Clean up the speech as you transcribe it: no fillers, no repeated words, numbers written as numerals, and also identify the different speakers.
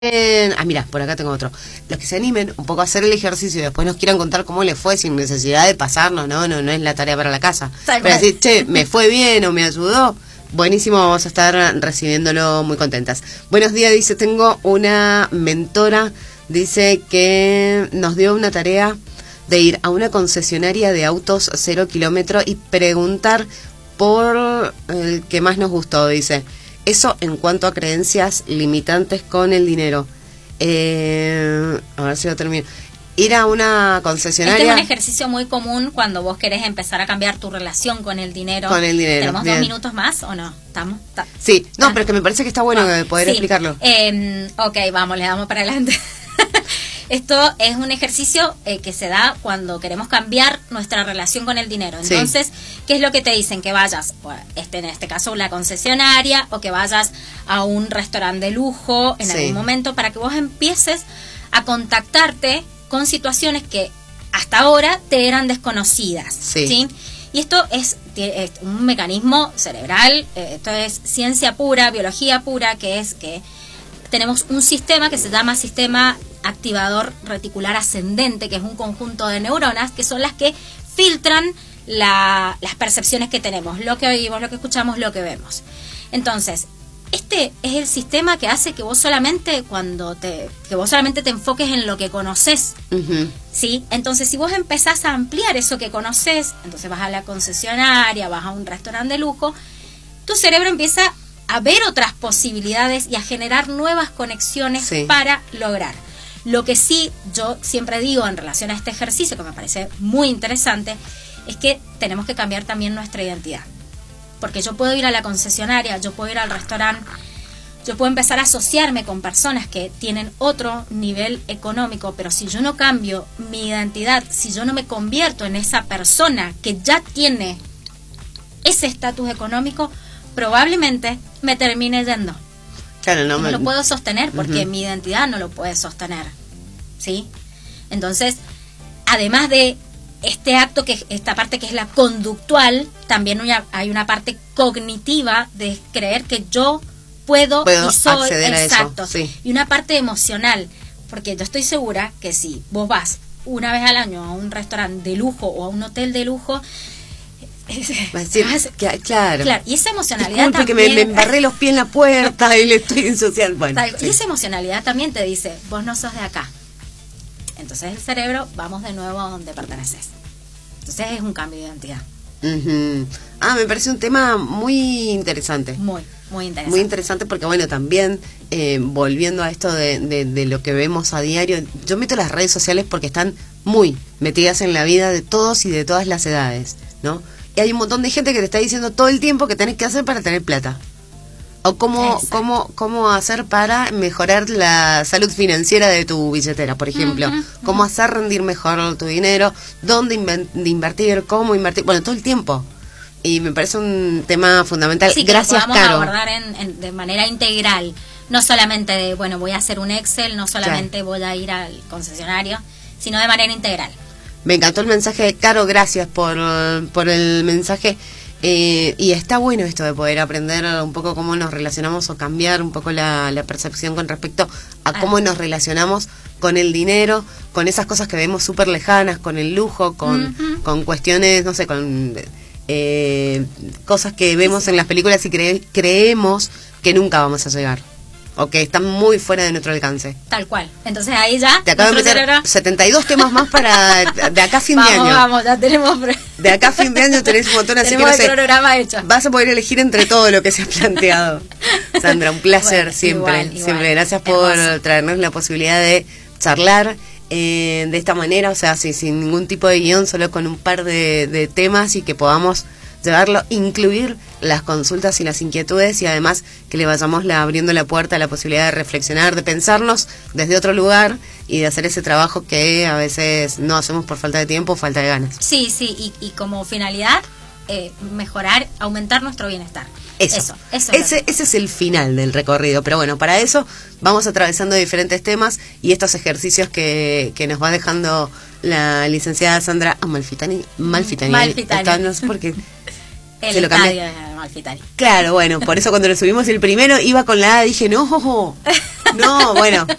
Speaker 1: Mira, por acá tengo otro. Los que se animen un poco a hacer el ejercicio y después nos quieran contar cómo les fue sin necesidad de pasarnos, no es la tarea para la casa. Pero decir, che, me fue bien o me ayudó, buenísimo, vamos a estar recibiéndolo muy contentas. Buenos días, dice, tengo una mentora, dice que nos dio una tarea de ir a una concesionaria de autos 0 kilómetros y preguntar por el que más nos gustó, dice. Eso en cuanto a creencias limitantes con el dinero. A ver si lo termino. Ir a una concesionaria.
Speaker 2: Este es un ejercicio muy común cuando vos querés empezar a cambiar tu relación con el dinero.
Speaker 1: Con el dinero.
Speaker 2: ¿Tenemos
Speaker 1: bien.
Speaker 2: 2 minutos más o no? ¿Estamos?
Speaker 1: Sí, no, pero es que me parece que está bueno poder explicarlo.
Speaker 2: Ok, vamos, le damos para adelante. Esto es un ejercicio que se da cuando queremos cambiar nuestra relación con el dinero. Entonces, sí. ¿Qué es lo que te dicen? Que vayas, en este caso, a una concesionaria o que vayas a un restaurante de lujo en algún momento para que vos empieces a contactarte con situaciones que hasta ahora te eran desconocidas. ¿Sí? Y esto es un mecanismo cerebral, esto es ciencia pura, biología pura, que es que tenemos un sistema que se llama sistema activador reticular ascendente, que es un conjunto de neuronas que son las que filtran las percepciones que tenemos, lo que oímos, lo que escuchamos, lo que vemos. Entonces, este es el sistema que hace que vos solamente te enfoques en lo que conoces. ¿Sí? Entonces, si vos empezás a ampliar eso que conoces, entonces vas a la concesionaria, vas a un restaurante de lujo, tu cerebro empieza a ver otras posibilidades y a generar nuevas conexiones para lograr. Lo que sí yo siempre digo en relación a este ejercicio, que me parece muy interesante, es que tenemos que cambiar también nuestra identidad. Porque yo puedo ir a la concesionaria, yo puedo ir al restaurante, yo puedo empezar a asociarme con personas que tienen otro nivel económico, pero si yo no cambio mi identidad, si yo no me convierto en esa persona que ya tiene ese estatus económico, probablemente me termine yendo.
Speaker 1: Claro, no
Speaker 2: lo puedo sostener porque mi identidad no lo puede sostener, ¿sí? Entonces, además de este acto, que esta parte que es la conductual, también hay una parte cognitiva de creer que yo puedo y soy,
Speaker 1: acceder a
Speaker 2: exacto,
Speaker 1: eso, sí.
Speaker 2: Y una parte emocional, porque yo estoy segura que si vos vas una vez al año a un restaurante de lujo o a un hotel de lujo,
Speaker 1: claro.
Speaker 2: Y esa emocionalidad
Speaker 1: disculpe
Speaker 2: también,
Speaker 1: que me embarré los pies en la puerta y le estoy ensuciando. Bueno,
Speaker 2: y esa emocionalidad también te dice, vos no sos de acá. Entonces el cerebro, vamos de nuevo a donde perteneces. Entonces es un cambio de identidad.
Speaker 1: Me parece un tema muy interesante.
Speaker 2: Muy interesante.
Speaker 1: Muy interesante porque, bueno, también volviendo a esto de lo que vemos a diario, yo meto las redes sociales porque están muy metidas en la vida de todos y de todas las edades, ¿no? Y hay un montón de gente que te está diciendo todo el tiempo que tenés que hacer para tener plata. O cómo hacer para mejorar la salud financiera de tu billetera, por ejemplo. Cómo hacer rendir mejor tu dinero, dónde invertir, cómo invertir. Bueno, todo el tiempo. Y me parece un tema fundamental.
Speaker 2: Sí,
Speaker 1: gracias,
Speaker 2: Caro.
Speaker 1: Caro.
Speaker 2: Abordar de manera integral. No solamente de, voy a hacer un Excel, no solamente voy a ir al concesionario, sino de manera integral.
Speaker 1: Me encantó el mensaje de Caro, gracias por el mensaje. Y está bueno esto de poder aprender un poco cómo nos relacionamos o cambiar un poco la percepción con respecto a cómo nos relacionamos con el dinero, con esas cosas que vemos súper lejanas, con el lujo, con cuestiones, no sé, con cosas que vemos en las películas y creemos que nunca vamos a llegar. O que están muy fuera de nuestro alcance.
Speaker 2: Tal cual. Entonces ahí ya
Speaker 1: te acabo de meter 72 temas más para de acá a fin de año.
Speaker 2: Vamos, ya tenemos.
Speaker 1: De acá a fin de año tenés un montón, así que no sé,
Speaker 2: programa hecho.
Speaker 1: Vas a poder elegir entre todo lo que se ha planteado. Sandra, un placer siempre.
Speaker 2: Igual.
Speaker 1: Siempre. Gracias por traernos la posibilidad de charlar de esta manera, o sea, sin ningún tipo de guión, solo con un par de temas y que podamos llevarlo, incluir las consultas y las inquietudes y además que le vayamos abriendo la puerta a la posibilidad de reflexionar, de pensarnos desde otro lugar y de hacer ese trabajo que a veces no hacemos por falta de tiempo o falta de ganas.
Speaker 2: Sí, y como finalidad mejorar, aumentar nuestro bienestar. Ese
Speaker 1: es el final del recorrido, pero bueno, para eso vamos atravesando diferentes temas y estos ejercicios que nos va dejando la licenciada Sandra Amalfitani. No sé por qué.
Speaker 2: El estadio de Amalfitani.
Speaker 1: Claro, bueno, por eso cuando lo subimos el primero iba con la A, dije, no, No, bueno,